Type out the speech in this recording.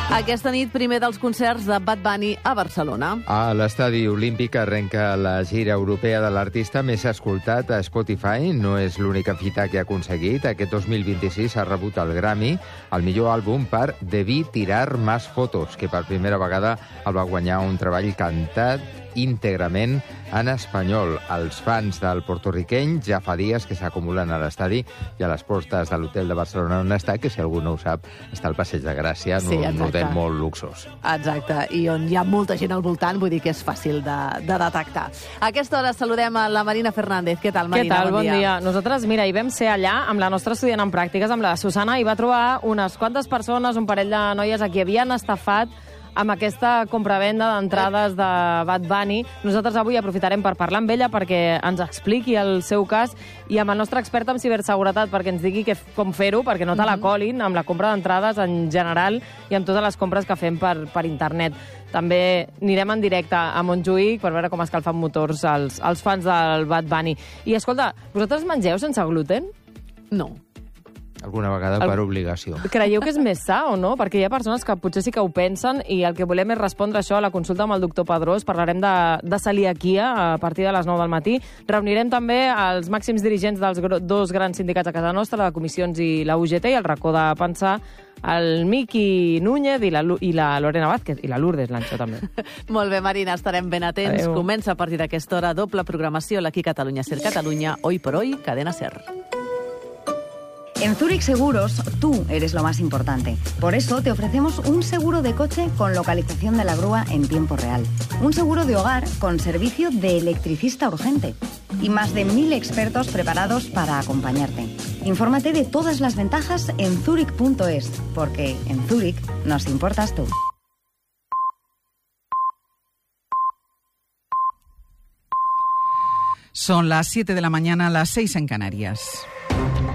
Aquesta nit, primer dels concerts de Bad Bunny a Barcelona. A l'Estadi Olímpic arrenca la gira europea de l'artista més escoltat a Spotify. No és l'única fita que ha aconseguit. Aquest 2026 ha rebut el Grammy, el millor àlbum per Debí tirar más fotos, que per primera vegada el va guanyar un treball cantat íntegrament en espanyol. Els fans del portorriqueny ja fa dies que s'acumulen a l'estadi i a les portes de l'hotel de Barcelona on està, que si algú no ho sap, està al Passeig de Gràcia, un hotel molt luxós. Exacte, i on hi ha molta gent al voltant, vull dir que és fàcil de detectar. A aquesta hora saludem a la Marina Fernández. Què tal, Marina? Què tal? Bon dia. Nosaltres, mira, hi vam ser allà amb la nostra estudiant en pràctiques, amb la Susana, i va trobar unes quantes persones, un parell de noies a qui havien estafat amb aquesta compravenda d'entrades de Bad Bunny. Nosaltres avui aprofitarem per parlar amb ella perquè ens expliqui el seu cas i amb el nostre expert en ciberseguretat perquè ens digui com fer-ho, perquè no te la colin amb la compra d'entrades en general i amb totes les compres que fem per internet. També anirem en directe a Montjuïc per veure com escalfen motors els fans del Bad Bunny. I escolta, vosaltres mengeu sense gluten? No. Alguna vegada per obligació. Creieu que és més sa o no? Perquè hi ha persones que potser sí que ho pensen i el que volem és respondre això a la consulta amb el doctor Pedrós. Parlarem de celiaquia a partir de les 9 del matí. Reunirem també els màxims dirigents dels dos grans sindicats a casa nostra, de comissions i la UGT, i el racó de pensar el Miqui Núñez i la Lorena Vázquez, i la Lourdes Lancho també. Molt bé, Marina, estarem ben atents. Adeu. Comença a partir d'aquesta hora doble programació l'Aquí Catalunya Ser Catalunya, Hoy por Hoy, Cadena Ser. En Zurich Seguros, tú eres lo más importante. Por eso te ofrecemos un seguro de coche con localización de la grúa en tiempo real. Un seguro de hogar con servicio de electricista urgente. Y más de 1000 expertos preparados para acompañarte. Infórmate de todas las ventajas en zurich.es, porque en Zurich nos importas tú. Son las 7 de la mañana, las 6 en Canarias.